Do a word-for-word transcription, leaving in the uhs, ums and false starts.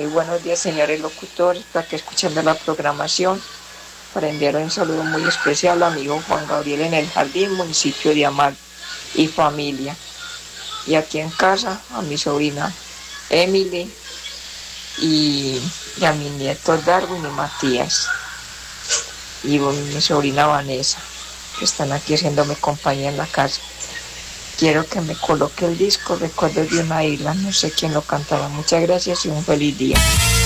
Muy buenos días, señores locutores, para que escuchando la programación, para enviar un saludo muy especial al amigo Juan Gabriel en el Jardín, municipio de Amal y familia. Y aquí en casa a mi sobrina Emily y, y a mis nietos Darwin y Matías y mi sobrina Vanessa, que están aquí haciéndome compañía en la casa. Quiero que me coloque el disco Recuerdos de una isla, no sé quién lo cantará. Muchas gracias y un feliz día.